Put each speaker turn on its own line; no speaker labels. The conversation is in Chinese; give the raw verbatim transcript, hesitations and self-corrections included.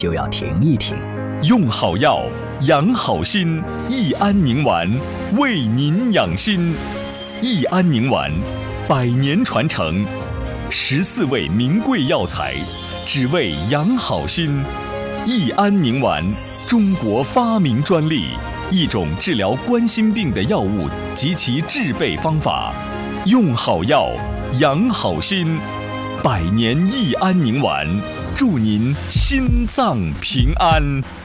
就要停一停。
用好药，养好心，益安宁丸为您养心。益安宁丸，百年传承，十四味名贵药材，只为养好心。益安宁丸，中国发明专利，一种治疗冠心病的药物及其制备方法。用好药，养好心，百年益安宁丸，祝您心脏平安。